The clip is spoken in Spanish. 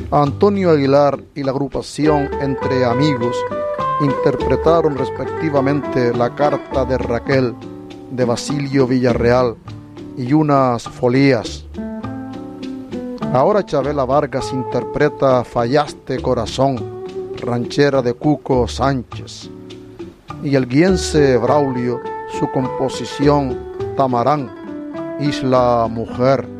Antonio Aguilar y la agrupación Entre Amigos interpretaron respectivamente La carta de Raquel de Basilio Villarreal y Unas folías. Ahora Chabela Vargas interpreta Fallaste corazón, ranchera de Cuco Sánchez, y el guiense Braulio su composición Tamarán, Isla Mujer.